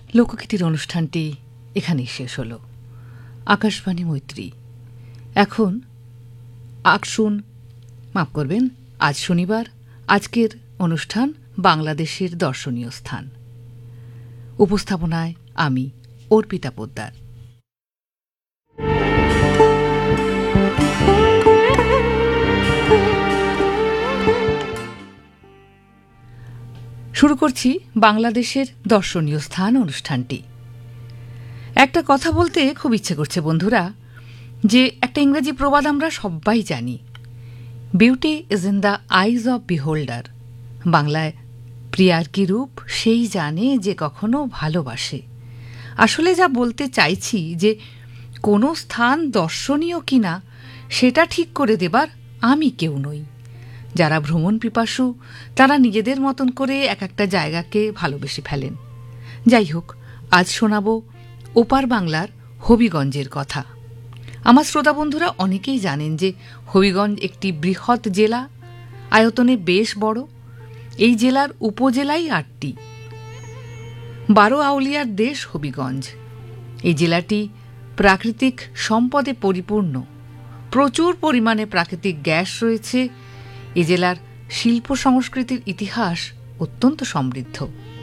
লোকগীতির অনুষ্ঠানটি এখানেই শেষ হল। আকাশবাণী মৈত্রী। এখন মাফ করবেন, আজ শনিবার। আজকের অনুষ্ঠান বাংলাদেশের দর্শনীয় স্থান। উপস্থাপনায় আমি অর্পিতা পোদ্দার। শুরু করছি বাংলাদেশের দর্শনীয় স্থান অনুষ্ঠানটি। একটা কথা বলতে খুব ইচ্ছে করছে বন্ধুরা, যে একটা ইংরেজি প্রবাদ আমরা সবাই জানি, beauty is in the eyes of বিহোল্ডার। বাংলায় প্রিয়ার কি রূপ সেই জানে যে কখনো ভালোবাসে। আসলে যা বলতে চাইছি যে কোনো স্থান দর্শনীয় কিনা সেটা ঠিক করে দেবার আমি কেউ নই। যারা ভ্রমণ পিপাসু তারা নিজেদের মতন করে এক একটা জায়গাকে ভালোবেসে ফেলেন। যাই হোক, আজ শোনাব ওপার বাংলার হবিগঞ্জের কথা। আমার শ্রোতা বন্ধুরা অনেকেই জানেন যে হবিগঞ্জ একটি বৃহৎ জেলা, আয়তনে বেশ বড়। এই জেলার উপজেলাই ৮টি। ১২ আউলিয়ার দেশ হবিগঞ্জ। এই জেলাটি প্রাকৃতিক সম্পদে পরিপূর্ণ। প্রচুর পরিমাণে প্রাকৃতিক গ্যাস রয়েছে। এ জেলার শিল্প সংস্কৃতির ইতিহাস অত্যন্ত সমৃদ্ধ।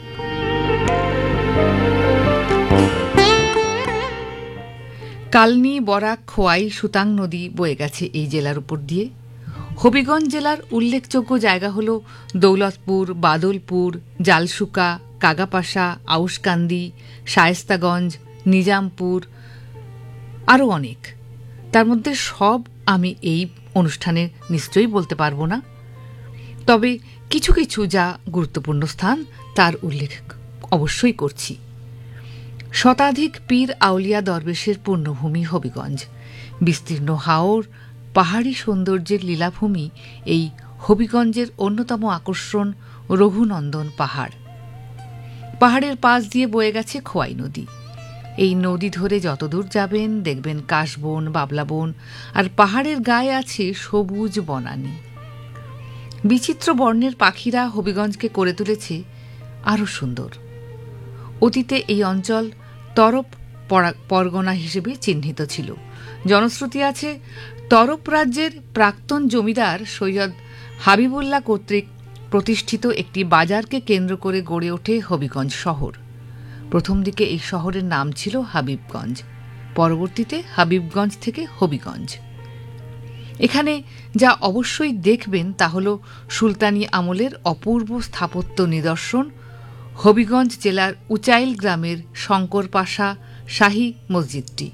কালনী, বরাক, খোয়াই, সুতাং নদী বয়ে গেছে এই জেলার উপর দিয়ে। হবিগঞ্জ জেলার উল্লেখযোগ্য জায়গা হল দৌলতপুর, বাদলপুর, জালসুকা, কাগাপাশা, আউশকান্দি, শায়েস্তাগঞ্জ, নিজামপুর, আরও অনেক। তার মধ্যে সব আমি এই অনুষ্ঠানে নিশ্চয়ই বলতে পারব না, তবে কিছু কিছু যা গুরুত্বপূর্ণ স্থান তার উল্লেখ অবশ্যই করছি। শতাধিক পীর আউলিয়া দরবেশের পূর্ণভূমি হবিগঞ্জ। বিস্তীর্ণ হাওর, পাহাড়ি সৌন্দর্যের লীলাভূমি এই হবিগঞ্জের অন্যতম আকর্ষণ রঘুনন্দন পাহাড়। পাহাড়ের পাশ দিয়ে বয়ে গেছে খোয়াই নদী। এই নদী ধরে যতদূর যাবেন দেখবেন কাশবন, বাবলাবন, আর পাহাড়ের গায়ে আছে সবুজ বনানী। বিচিত্র বর্ণের পাখিরা হবিগঞ্জকে করে তুলেছে আরও সুন্দর। অতীতে এই অঞ্চল তরফ পরগনা হিসেবে চিহ্নিত ছিল। জনশ্রুতি আছে তরফ রাজ্যের প্রাক্তন জমিদার সৈয়দ হাবিবুল্লাহ কর্তৃক প্রতিষ্ঠিত একটি বাজারকে কেন্দ্র করে গড়ে ওঠে হবিগঞ্জ শহর। প্রথম দিকে এই শহরের নাম ছিল হাবিবগঞ্জ, পরবর্তীতে হাবিবগঞ্জ থেকে হবিগঞ্জ। এখানে যা অবশ্যই দেখবেন তা হল সুলতানি আমলের অপূর্ব স্থাপত্য নিদর্শন। হবিগঞ্জ জেলার উচাইল গ্রামের শঙ্করপাশা শাহী মসজিদটি।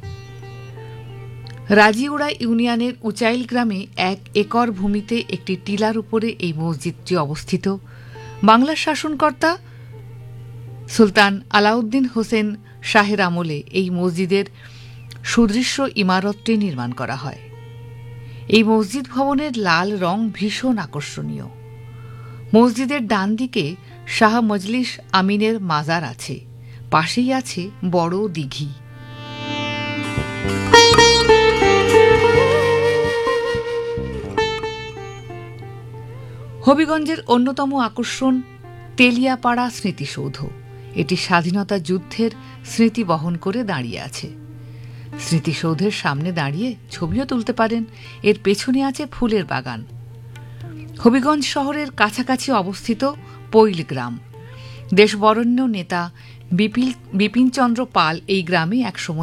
রাজিউড়া ইউনিয়নের উচাইল গ্রামে ১ একর ভূমিতে একটি টিলার উপরে এই মসজিদটি অবস্থিত। বাংলার শাসনকর্তা সুলতান আলাউদ্দিন হোসেন শাহের আমলে এই মসজিদের সুদৃশ্য ইমারতটি নির্মাণ করা হয়। এই মসজিদ ভবনের লাল রং ভীষণ আকর্ষণীয়। মসজিদের ডান দিকে শাহ মজলিস আমিনের মাজার আছে, পাশেই আছে বড় দিঘি। হবিগঞ্জের অন্যতম আকর্ষণ তেলিয়াপাড়া স্মৃতিসৌধ। এটি স্বাধীনতা যুদ্ধের স্মৃতি বহন করে দাঁড়িয়ে আছে। স্মৃতিসৌধের সামনে দাঁড়িয়ে ছবিও তুলতে পারেন। এর পেছনে আছে ফুলের বাগান। হবিগঞ্জ শহরের কাছাকাছি অবস্থিত পৈল গ্রাম। দেশবরেণ্য নেতা বিপিনচন্দ্র পাল এই গ্রামে একসময়